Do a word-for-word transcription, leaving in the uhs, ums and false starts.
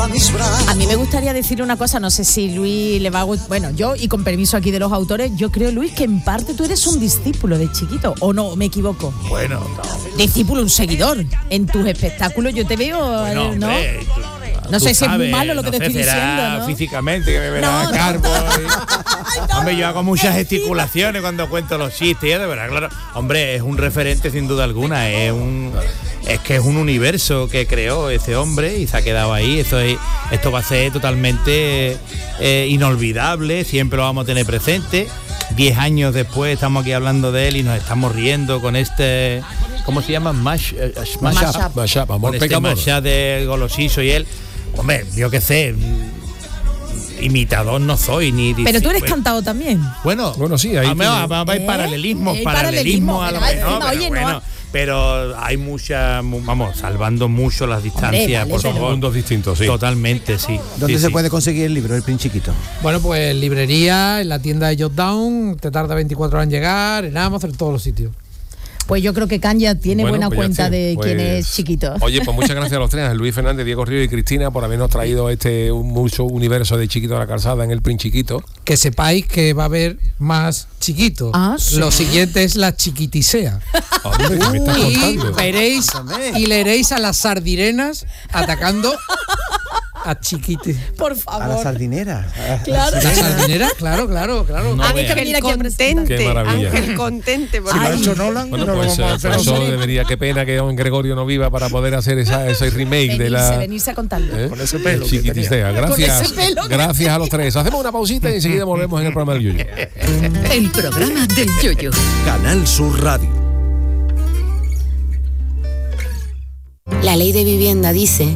a mis brazos. A mí me gustaría decir una cosa, no sé si Luis le va a gustar. Bueno, yo, y con permiso aquí de los autores, yo creo, Luis, que en parte tú eres un discípulo de Chiquito, ¿o no? ¿Me equivoco? Bueno, no. Discípulo, un seguidor. En tus espectáculos yo te veo, Bueno, ¿no? hombre, tú, no tú sé si es muy sabes, malo lo que no te sé, estoy será diciendo, ¿no? Físicamente, que me verá No, carbo. no. Y... Hombre, yo hago muchas gesticulaciones cuando cuento los chistes, ¿eh? De verdad, claro. Hombre, es un referente sin duda alguna, es un... Es que es un universo que creó ese hombre y se ha quedado ahí. Esto, es, esto va a ser totalmente eh, inolvidable, siempre lo vamos a tener presente. Diez años después estamos aquí hablando de él y nos estamos riendo con este... ¿Cómo se llama? Mash, uh, smash Mash up. up. Mash up, amor, Con este pecamor. mash up de Golosiso y él. Hombre, yo qué sé, imitador no soy ni... Pero tú eres bueno, cantado también. Bueno, Bueno, sí, ahí vamos, tiene- vamos, hay ¿Eh? paralelismos, Hay paralelismos a lo paralelismo, mejor, ¿verdad? pero Oye, bueno, no. pero hay mucha, mu- vamos, salvando mucho las distancias, vale, por pero- favor. Mundos distintos, sí. Totalmente, sí. ¿Dónde Sí, se sí. puede conseguir el libro, El Princiquito? Bueno, pues en librería, en la tienda de Jotdown, te tarda veinticuatro horas en llegar, en Amazon, en todos los sitios. Pues yo creo que Kanya tiene Bueno, buena pues ya cuenta está. de Pues, quién es Chiquito. Oye, pues muchas gracias a los tres, a Luis Fernández, Diego Río y Cristina, por habernos traído este un mucho universo de Chiquito de la Calzada en el Princiquito. Que sepáis que va a haber más Chiquito. Ah, sí. Lo siguiente es la Chiquitisea. Hombre, ¿qué me estás Y contando? veréis y leeréis a las sardineras atacando a Chiquiti. Por A la favor. sardinera. Claro. ¿La sardinera? Claro, claro, claro. No Hay que veas. venir aquí a Ángel presentar. contente, Qué maravilla. Ángel contente. Porque Si lo ha hecho Nolan, Bueno, no lo pues vamos a eh, hacer por eso nosotros. debería, qué pena que don Gregorio no viva para poder hacer esa, ese remake de Venirse, la... venirse a contarlo. ¿eh? Con ese pelo que Chiquitisea. Con Gracias, ese pelo que gracias a los tres. Hacemos una pausita y enseguida volvemos en el programa del Yuyo. El programa del Yoyo. Canal Sur Radio. La ley de vivienda dice